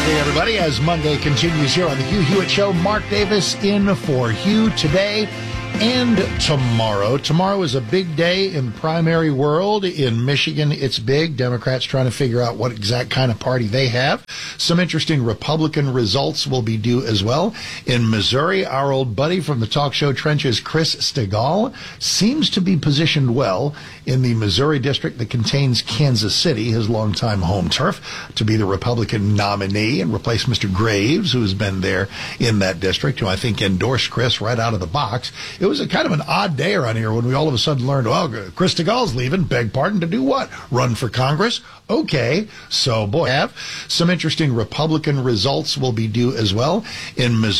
Hey, everybody, as Monday continues here on the Hugh Hewitt Show, Mark Davis in for Hugh today and tomorrow. Tomorrow is a big day in primary world. In Michigan, it's big. Democrats trying to figure out what exact kind of party they have. Some interesting Republican results will be due as well. In Missouri, our old buddy from the talk show trenches, Chris Stigall, seems to be positioned well in the Missouri district that contains Kansas City, his longtime home turf, to be the Republican nominee and replace Mr. Graves, who has been there in that district, who I think endorsed Chris right out of the box. It was a kind of an odd day around here when we all of a sudden learned, well, Chris Stigall's leaving, beg pardon, to do what? Run for Congress? Okay. So, boy, have some interesting Republican results will be due as well. In Missouri,